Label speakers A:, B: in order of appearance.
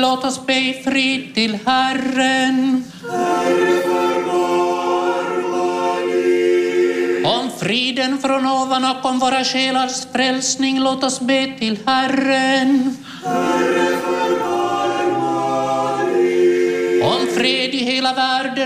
A: Låt oss be i frid till Herren. Om friden från ovan och om våra själars frälsning, låt oss be till Herren. Om fred i hela världen.